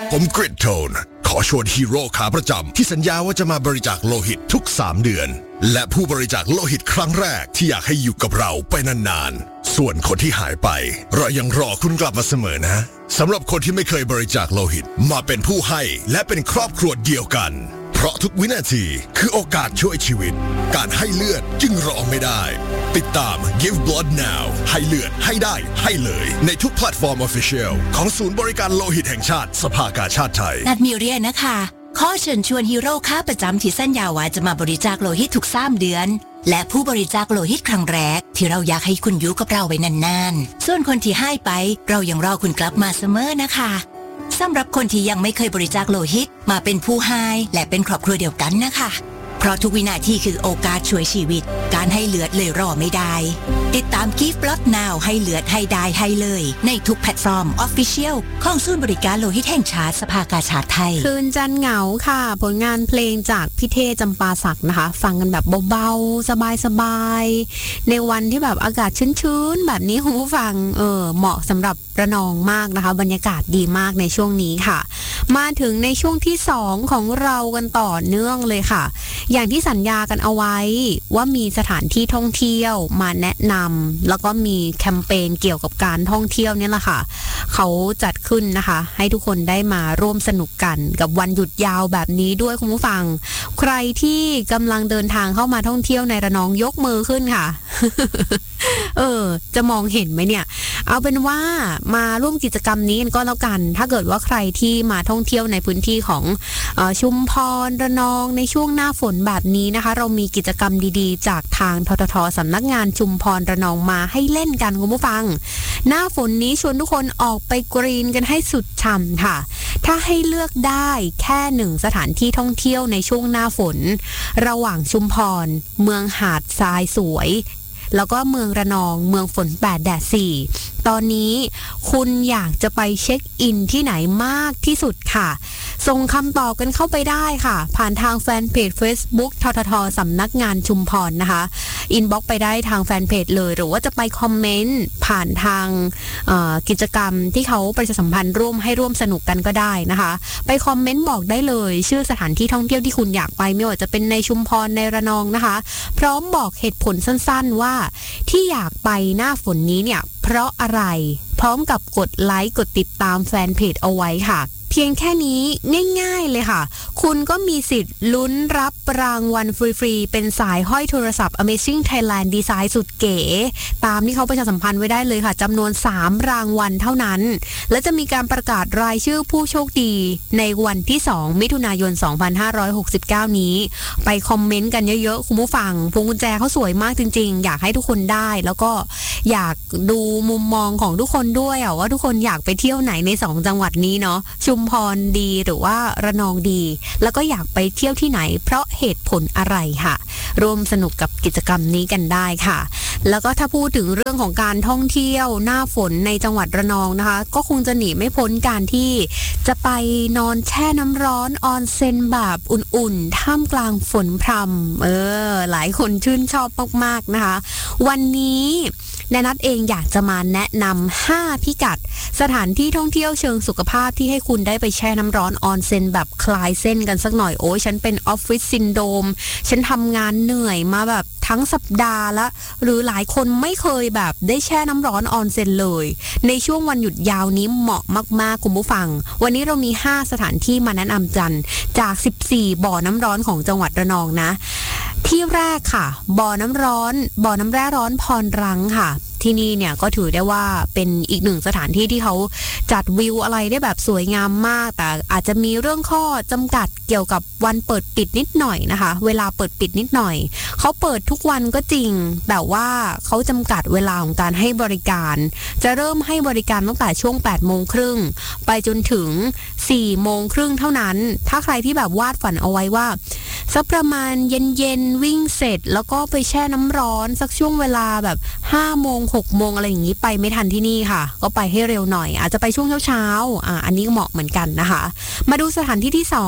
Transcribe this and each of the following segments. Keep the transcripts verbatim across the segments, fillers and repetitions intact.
ผมกริดโทนขอชวนฮีโร่ขาประจำที่สัญญาว่าจะมาบริจาคโลหิตทุกสามเดือนและผู้บริจาคโลหิตครั้งแรกที่อยากให้อยู่กับเราไปนานๆส่วนคนที่หายไปเรายังรอคุณกลับมาเสมอนะสำหรับคนที่ไม่เคยบริจาคโลหิตมาเป็นผู้ให้และเป็นครอบครัวเดียวกันเพราะทุกวินาทีคือโอกาสช่วยชีวิตการให้เลือดจึงรอไม่ได้ติดตาม Give Blood Now ให้เลือดให้ได้ให้เลยในทุกแพลตฟอร์ม Official ของศูนย์บริการโลหิตแห่งชาติสภากาชาดไทยนัดมิเรียนะคะขอเชิญชวนฮีโร่ค้าประจำที่สัญญาว่าจะมาบริจาคโลหิตทุกสามเดือนและผู้บริจาคโลหิตครั้งแรกที่เราอยากให้คุณอยู่กับเราไว้นานๆส่วนคนที่ให้ไปเรายังรอคุณกลับมาเสมอนะคะสำหรับคนที่ยังไม่เคยบริจาคโลหิตมาเป็นผู้ให้และเป็นครอบครัวเดียวกันนะคะเพราะทุกวินาทีคือโอกาสช่วยชีวิตการให้เลือดเลยรอไม่ได้ติดตาม Give Blood Now ให้เลือดให้ได้ให้เลยในทุกแพลตฟอร์ม Official ของศูนย์บริการโลหิตแห่งชาติสภากาชาดไทยคืนจันเหงาค่ะผลงานเพลงจากพี่เทจำปาสักนะคะฟังกันแบบเบาๆสบายๆในวันที่แบบอากาศชื้นๆแบบนี้คุณผู้ฟังเออเหมาะสำหรับระนองมากนะคะบรรยากาศดีมากในช่วงนี้ค่ะมาถึงในช่วงที่สองของเรากันต่อเนื่องเลยค่ะอย่างที่สัญญากันเอาไว้ว่ามีสถานที่ท่องเที่ยวมาแนะนำแล้วก็มีแคมเปญเกี่ยวกับการท่องเที่ยวเนี่ยแหละค่ะเขาจัดขึ้นนะคะให้ทุกคนได้มาร่วมสนุกกันกับวันหยุดยาวแบบนี้ด้วยคุณผู้ฟังใครที่กำลังเดินทางเข้ามาท่องเที่ยวในระนองยกมือขึ้นค่ะ เออจะมองเห็นไหมเนี่ยเอาเป็นว่ามาร่วมกิจกรรมนี้กันก็แล้วกันถ้าเกิดว่าใครที่มาท่องเที่ยวในพื้นที่ของเอ่อชุมพรระนองในช่วงหน้าฝนแบบนี้นะคะเรามีกิจกรรมดีๆจากทางททท.สำนักงานชุมพรระนองมาให้เล่นกันคุณผู้ฟังหน้าฝนนี้ชวนทุกคนออกไปกรีนกันให้สุดฉ่ำค่ะถ้าให้เลือกได้แค่หนึ่งสถานที่ท่องเที่ยวในช่วงหน้าฝนระหว่างชุมพรเมืองหาดทรายสวยแล้วก็เมืองระนองเมืองฝนแปดแดดสี่ตอนนี้คุณอยากจะไปเช็คอินที่ไหนมากที่สุดค่ะส่งคำตอบกันเข้าไปได้ค่ะผ่านทางแฟนเพจ Facebook ททท.สำนักงานชุมพรนะคะอินบ็อกซ์ไปได้ทางแฟนเพจเลยหรือว่าจะไปคอมเมนต์ผ่านทางกิจกรรมที่เขาประชาสัมพันธ์ร่วมให้ร่วมสนุกกันก็ได้นะคะไปคอมเมนต์บอกได้เลยชื่อสถานที่ท่องเที่ยวที่คุณอยากไปไม่ว่าจะเป็นในชุมพรในระนองนะคะพร้อมบอกเหตุผลสั้นๆว่าที่อยากไปหน้าฝนนี้เนี่ยเพราะอะไรพร้อมกับกดไลค์กดติดตามแฟนเพจเอาไว้ค่ะเพียงแค่นี้ง่ายๆเลยค่ะคุณก็มีสิทธิ์ลุ้นรับรางวัลฟรีๆเป็นสายห้อยโทรศัพท์ Amazing Thailand Design สุดเก๋ตามที่เขาประชาสัมพันธ์ไว้ได้เลยค่ะจำนวนสามรางวัลเท่านั้นและจะมีการประกาศรายชื่อผู้โชคดีในวันที่สองมิถุนายนสองพันห้าร้อยหกสิบเก้านี้ไปคอมเมนต์กันเยอะๆคุณผู้ฟังพวงกุญแจเขาสวยมากจริงๆอยากให้ทุกคนได้แล้วก็อยากดูมุมมองของทุกคนด้วยอ่ะว่าทุกคนอยากไปเที่ยวไหนในสองจังหวัดนี้เนาะชุมพรดีหรือว่าระนองดีแล้วก็อยากไปเที่ยวที่ไหนเพราะเหตุผลอะไรค่ะร่วมสนุกกับกิจกรรมนี้กันได้ค่ะแล้วก็ถ้าพูดถึงเรื่องของการท่องเที่ยวหน้าฝนในจังหวัดระนองนะคะก็คงจะหนีไม่พ้นการที่จะไปนอนแช่น้ำร้อนออนเซ็นแบบอุ่นๆท่ามกลางฝนพรำเออหลายคนชื่นชอบมากๆนะคะวันนี้แนนัทเองอยากจะมาแนะนำห้าพิกัดสถานที่ท่องเที่ยวเชิงสุขภาพที่ให้คุณได้ไปแช่น้ำร้อนออนเซ็นแบบคลายเส้นกันสักหน่อยโอ้ยฉันเป็นออฟฟิศซินโดรมฉันทำงานเหนื่อยมาแบบทั้งสัปดาห์ละหรือหลายคนไม่เคยแบบได้แช่น้ำร้อนออนเซ็นเลยในช่วงวันหยุดยาวนี้เหมาะมากๆคุณผู้ฟังวันนี้เรามีห้าสถานที่มาแนะนำกันจากสิบสี่บ่อน้ำร้อนของจังหวัดระนองนะที่แรกค่ะบ่อน้ำร้อนบ่อน้ำแร่ร้อนพรรังค่ะที่นี่เนี่ยก็ถือได้ว่าเป็นอีกหนึ่งสถานที่ที่เขาจัดวิวอะไรได้แบบสวยงามมากแต่อาจจะมีเรื่องข้อจำกัดเกี่ยวกับวันเปิดปิดนิดหน่อยนะคะเวลาเปิดปิดนิดหน่อยเขาเปิดทุกวันก็จริงแต่ว่าเขาจำกัดเวลาของการให้บริการจะเริ่มให้บริการตั้งแต่ช่วงแปดโมงครึ่งไปจนถึงสี่โมงครึ่งเท่านั้นถ้าใครที่แบบวาดฝันเอาไว้ว่าสักประมาณเย็นๆวิ่งเสร็จแล้วก็ไปแช่น้ำร้อนสักช่วงเวลาแบบห้าโมงหกโมงอะไรอย่างนี้ไปไม่ทันที่นี่ค่ะก็ไปให้เร็วหน่อยอาจจะไปช่วงเช้าๆอ่าอันนี้ก็เหมาะเหมือนกันนะคะมาดูสถานที่ที่สองค่ะ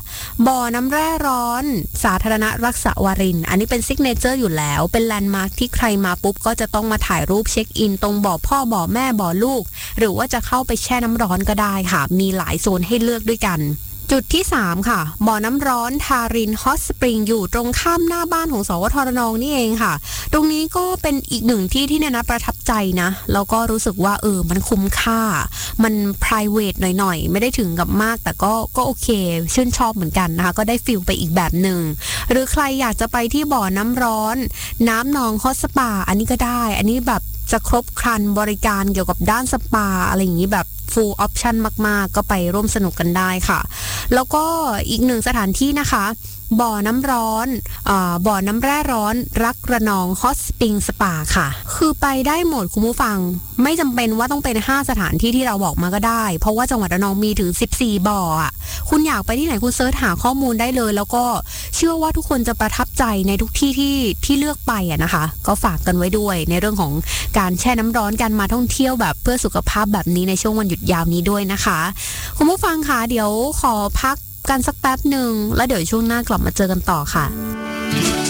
บ่อน้ำแร่ร้อนสาธารณรักษาวารินอันนี้เป็นซิกเนเจอร์อยู่แล้วเป็นแลนด์มาร์คที่ใครมาปุ๊บก็จะต้องมาถ่ายรูปเช็คอินตรงบ่อพ่อบ่อแม่บ่อลูกหรือว่าจะเข้าไปแช่น้ำร้อนก็ได้ค่ะมีหลายโซนให้เลือกด้วยกันจุดที่สามค่ะบ่อน้ำร้อนทารินฮอตสปริงอยู่ตรงข้ามหน้าบ้านของสวทระนองนี่เองค่ะตรงนี้ก็เป็นอีกหนึ่งที่ที่เนี่ยนะประทับใจนะแล้วก็รู้สึกว่าเออมันคุ้มค่ามัน private หน่อยๆไม่ได้ถึงกับมากแต่ก็ก็โอเคชื่นชอบเหมือนกันนะคะก็ได้ฟิลไปอีกแบบหนึ่งหรือใครอยากจะไปที่บ่อน้ำร้อนน้ำนองฮอตสปาอันนี้ก็ได้อันนี้แบบจะครบครันบริการเกี่ยวกับด้านสปาอะไรอย่างนี้แบบ full option มากๆก็ไปร่วมสนุกกันได้ค่ะแล้วก็อีกหนึ่งสถานที่นะคะบ่อน้ำร้อนอ่าบ่อน้ำแร่ร้อนรักระนองฮอตสปริงสปาค่ะคือไปได้หมดคุณผู้ฟังไม่จำเป็นว่าต้องเป็นห้าสถานที่ที่เราบอกมาก็ได้เพราะว่าจังหวัดระนองมีถึงสิบสี่บ่ออ่ะคุณอยากไปที่ไหนคุณเสิร์ชหาข้อมูลได้เลยแล้วก็เชื่อว่าทุกคนจะประทับใจในทุกที่ที่ที่เลือกไปอ่ะนะคะก็ฝากกันไว้ด้วยในเรื่องของการแช่น้ำร้อนการมาท่องเที่ยวแบบเพื่อสุขภาพแบบนี้ในช่วงวันหยุดยาวนี้ด้วยนะคะคุณผู้ฟังคะเดี๋ยวขอพักกันสักแป๊บหนึ่งแล้วเดี๋ยวช่วงหน้ากลับมาเจอกันต่อค่ะ